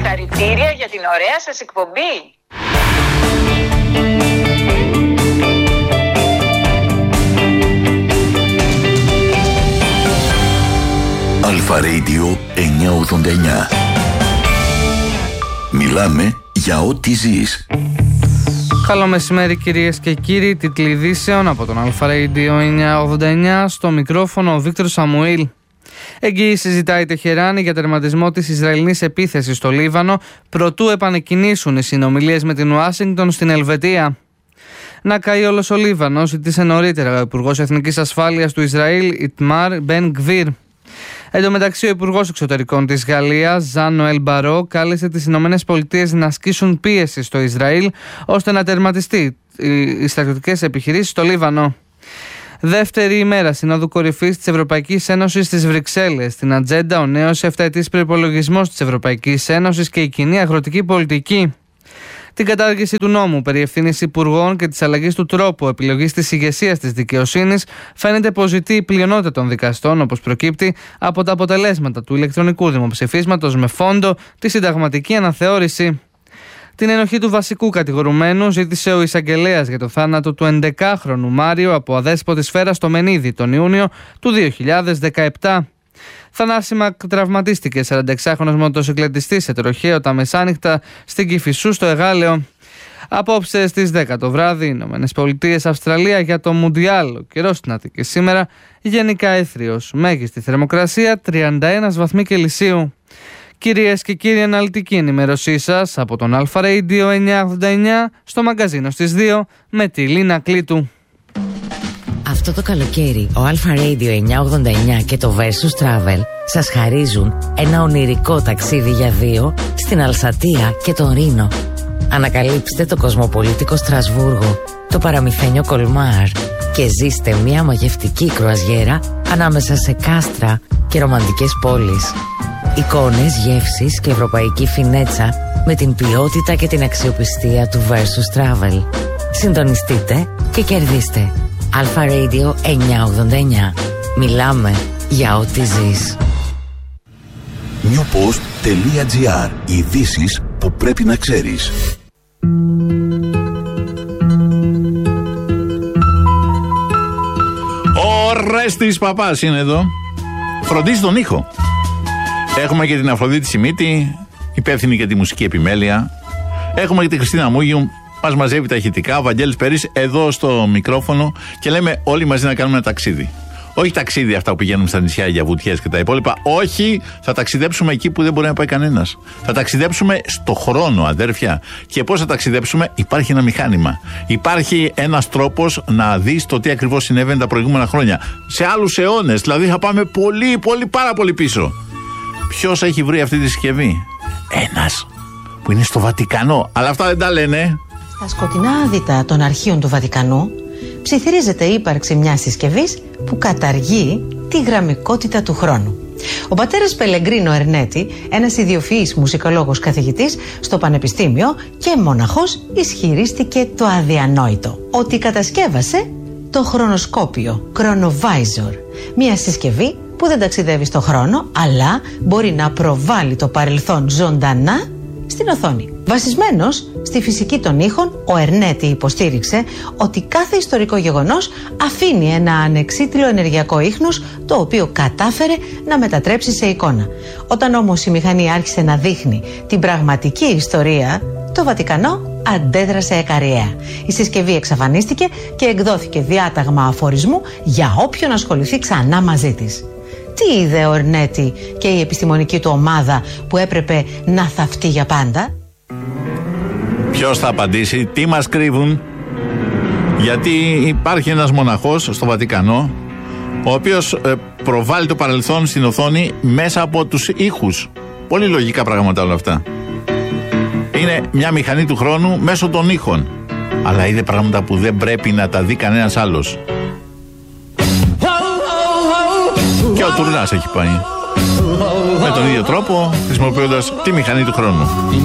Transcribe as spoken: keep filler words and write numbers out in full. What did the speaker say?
Συγχαρητήρια για την ωραία σας εκπομπή. Αλφα Radio εννιακόσια ογδόντα εννιά. Μιλάμε για ό,τι ζεις. Καλό μεσημέρι κυρίες και κύριοι, τίτλοι ειδήσεων από τον Αλφα Radio εννιακόσια ογδόντα εννιά. Στο μικρόφωνο ο Βίκτορ Σαμουήλ. Εγγύηση ζητάει η Τεχεράνη για τερματισμό της Ισραηλινής επίθεσης στο Λίβανο, προτού επανεκκινήσουν οι συνομιλίες με την Ουάσιγκτον στην Ελβετία. Να καεί όλος ο Λίβανος, ζήτησε νωρίτερα ο Υπουργός Εθνικής Ασφάλειας του Ισραήλ, Ιτμάρ Μπεν Γκβίρ. Εν τω μεταξύ, ο Υπουργός Εξωτερικών της Γαλλίας, Ζαν Νοέλ Μπαρό, κάλεσε τις Ηνωμένες Πολιτείες να ασκήσουν πίεση στο Ισραήλ ώστε να τερματιστεί οι στρατιωτικές επιχειρήσεις στο Λίβανο. Δεύτερη ημέρα Συνόδου Κορυφής της Ευρωπαϊκής Ένωσης στις Βρυξέλλες. Στην ατζέντα ο νέος εφταετής προϋπολογισμός της Ευρωπαϊκής Ένωσης και η κοινή αγροτική πολιτική. Την κατάργηση του νόμου περί ευθύνης υπουργών και της αλλαγής του τρόπου επιλογής της ηγεσίας της δικαιοσύνης φαίνεται πως ζητεί η πλειονότητα των δικαστών, όπως προκύπτει από τα αποτελέσματα του ηλεκτρονικού δημοψηφίσματος με φόντο τη συνταγματική αναθεώρηση. Την ενοχή του βασικού κατηγορουμένου ζήτησε ο εισαγγελέας για το θάνατο του ενδεκάχρονου Μάριο από αδέσποτη σφαίρα στο Μενίδη τον Ιούνιο του δύο χιλιάδες δεκαεπτά. Θανάσιμα τραυματίστηκε σαρανταεξάχρονος μοτοσυκλετιστής σε τροχαίο τα μεσάνυχτα στην Κηφισού στο Εγάλεο. Απόψε στις δέκα το βράδυ, Ηνωμένες Πολιτείες Αυστραλία για το Μουντιάλ. Ο καιρός στην Αττική σήμερα γενικά έθριος. Μέγιστη θερμοκρασία τριάντα ένα βαθμοί Κελσίου. Κυρίες και κύριοι, αναλυτική ενημέρωσή σας από τον Αλφα Radio εννιακόσια ογδόντα εννιά στο μαγκαζίνο στις δύο με τη Λίνα Κλήτου. Αυτό το καλοκαίρι ο Αλφα Radio εννιακόσια ογδόντα εννιά και το Versus Travel σας χαρίζουν ένα ονειρικό ταξίδι για δύο στην Αλσατία και τον Ρήνο. Ανακαλύψτε το κοσμοπολίτικο Στρασβούργο, το παραμυθένιο Κολμάρ και ζήστε μια μαγευτική κρουαζιέρα ανάμεσα σε κάστρα και ρομαντικές πόλεις. Εικόνες, γεύσεις και ευρωπαϊκή φινέτσα με την ποιότητα και την αξιοπιστία του Versus Travel. Συντονιστείτε και κερδίστε. Αλφα Radio εννιακόσια ογδόντα εννιά. Μιλάμε για ό,τι ζεις. newpost.gr. Ειδήσεις που πρέπει να ξέρεις. Ο Ρέστης Παπάς είναι εδώ. Φροντίζει τον ήχο. Έχουμε και την Αφροδίτη Σιμίτη, υπεύθυνη για τη μουσική επιμέλεια. Έχουμε και τη Χριστίνα Μούγιου, μας μαζεύει τα ηχητικά. Ο Βαγγέλης Περής εδώ στο μικρόφωνο και λέμε όλοι μαζί να κάνουμε ένα ταξίδι. Όχι ταξίδι αυτά που πηγαίνουμε στα νησιά για βουτιές και τα υπόλοιπα. Όχι, θα ταξιδέψουμε εκεί που δεν μπορεί να πάει κανένας. Θα ταξιδέψουμε στο χρόνο, αδέρφια. Και πώς θα ταξιδέψουμε? Υπάρχει ένα μηχάνημα. Υπάρχει ένας τρόπος να δεις το τι ακριβώς συνέβαινε τα προηγούμενα χρόνια. Σε άλλους αιώνες, δηλαδή θα πάμε πολύ, πολύ, πάρα πολύ πίσω. Ποιος έχει βρει αυτή τη συσκευή? Ένας που είναι στο Βατικανό. Αλλά αυτά δεν τα λένε. Στα σκοτεινά άδυτα των αρχείων του Βατικανού ψιθυρίζεται η ύπαρξη μιας συσκευής που καταργεί τη γραμμικότητα του χρόνου. Ο πατέρας Πελεγκρίνο Ερνέτη, ένας ιδιοφυής μουσικολόγος καθηγητής στο Πανεπιστήμιο και μοναχός, ισχυρίστηκε το αδιανόητο. Ότι κατασκεύασε το χρονοσκόπιο Chronovisor, μια συσκευή που δεν ταξιδεύει στο χρόνο, αλλά μπορεί να προβάλλει το παρελθόν ζωντανά στην οθόνη. Βασισμένος στη φυσική των ήχων, ο Ερνέτη υποστήριξε ότι κάθε ιστορικό γεγονός αφήνει ένα ανεξίτηλο ενεργειακό ίχνος, το οποίο κατάφερε να μετατρέψει σε εικόνα. Όταν όμως η μηχανή άρχισε να δείχνει την πραγματική ιστορία, το Βατικανό αντέδρασε εκαριαία. Η συσκευή εξαφανίστηκε και εκδόθηκε διάταγμα αφορισμού για όποιον ασχοληθεί ξανά μαζί της. Τι είδε ο Ερνέτη και η επιστημονική του ομάδα που έπρεπε να θαυτεί για πάντα? Ποιος θα απαντήσει, τι μας κρύβουν? Γιατί υπάρχει ένας μοναχός στο Βατικανό, ο οποίος ε, προβάλλει το παρελθόν στην οθόνη μέσα από τους ήχους. Πολύ λογικά πράγματα όλα αυτά. Είναι μια μηχανή του χρόνου μέσω των ήχων. Αλλά είδε πράγματα που δεν πρέπει να τα δει κανένας άλλος. Και ο Τουρνάς έχει πάει με τον ίδιο τρόπο, χρησιμοποιώντας τη μηχανή του χρόνου.